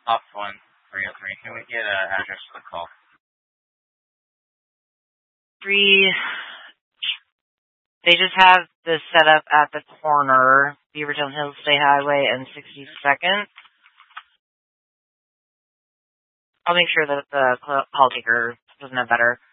Top 1303. Can we get an address for the call? 3. They just have this set up at the corner, Beaverton Hills State Highway and 62nd. I'll make sure that the call taker doesn't have better.